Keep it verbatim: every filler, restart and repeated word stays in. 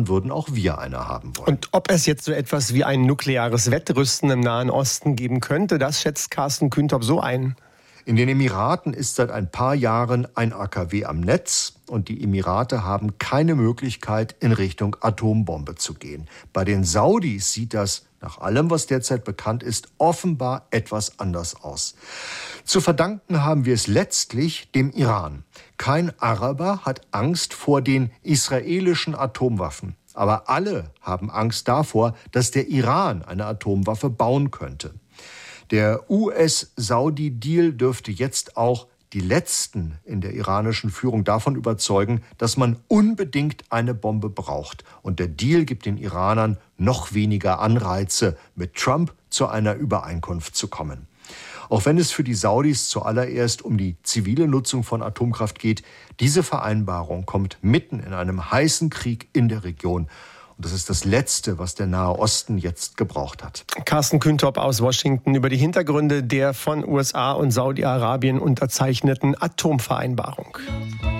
dann würden auch wir eine haben wollen. Und ob es jetzt so etwas wie ein nukleares Wettrüsten im Nahen Osten geben könnte, das schätzt Carsten Küntop so ein. In den Emiraten ist seit ein paar Jahren ein A K W am Netz und die Emirate haben keine Möglichkeit, in Richtung Atombombe zu gehen. Bei den Saudis sieht das, nach allem, was derzeit bekannt ist, offenbar etwas anders aus. Zu verdanken haben wir es letztlich dem Iran. Kein Araber hat Angst vor den israelischen Atomwaffen. Aber alle haben Angst davor, dass der Iran eine Atomwaffe bauen könnte. Der U S-Saudi-Deal dürfte jetzt auch die Letzten in der iranischen Führung davon überzeugen, dass man unbedingt eine Bombe braucht. Und der Deal gibt den Iranern noch weniger Anreize, mit Trump zu einer Übereinkunft zu kommen. Auch wenn es für die Saudis zuallererst um die zivile Nutzung von Atomkraft geht, diese Vereinbarung kommt mitten in einem heißen Krieg in der Region. Und das ist das Letzte, was der Nahe Osten jetzt gebraucht hat. Carsten Küntop aus Washington über die Hintergründe der von U S A und Saudi-Arabien unterzeichneten Atomvereinbarung.